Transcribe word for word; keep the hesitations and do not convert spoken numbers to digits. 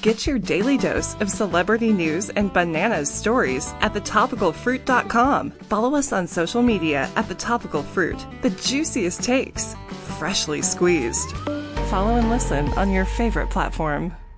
Get your daily dose of celebrity news and bananas stories at the topical fruit dot com. Follow us on social media at The Topical Fruit. The juiciest takes, freshly squeezed. Follow and listen on your favorite platform.